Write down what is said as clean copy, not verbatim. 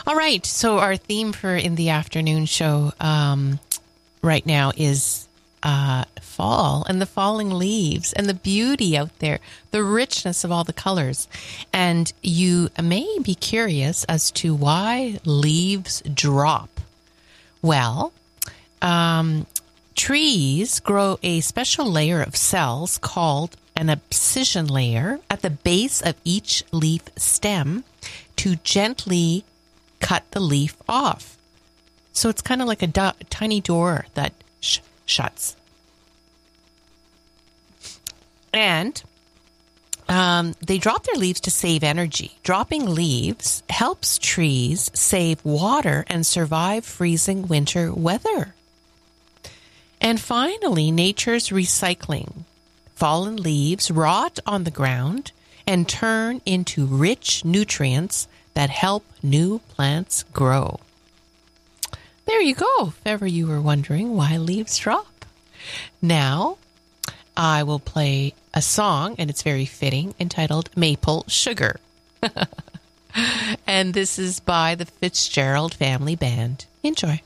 All right. So our theme for In the Afternoon show right now is fall and the falling leaves and the beauty out there, the richness of all the colors. And you may be curious as to why leaves drop. Well, trees grow a special layer of cells called an abscission layer at the base of each leaf stem to gently cut the leaf off. So it's kind of like a tiny door that shuts. And they drop their leaves to save energy. Dropping leaves helps trees save water and survive freezing winter weather. And finally, nature's recycling. Fallen leaves rot on the ground and turn into rich nutrients that help new plants grow. There you go, if ever you were wondering why leaves drop. Now, I will play a song, and it's very fitting, entitled Maple Sugar. And this is by the Fitzgerald Family Band. Enjoy.